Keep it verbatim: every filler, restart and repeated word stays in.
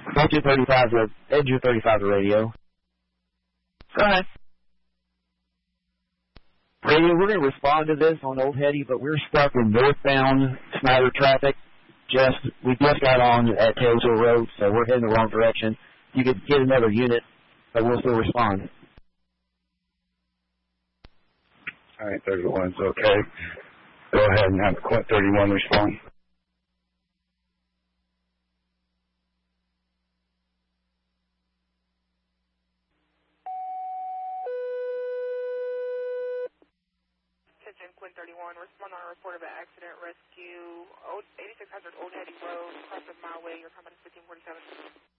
Engine thirty-five, Engine thirty-five to radio. Go ahead. Radio, we're going to respond to this on Old Hetty, but we're stuck in northbound Snyder traffic. Just We just got on at Taylorsville Road, so we're heading the wrong direction. You could get another unit, but we'll still respond. All right, thirty-one's okay. Go ahead and have Quint thirty-one respond. Attention, Quint thirty-one, respond on a report of an accident rescue, eighty-six hundred Old Hetty Road, across the Mile Way. Your comment is fifteen forty-seven.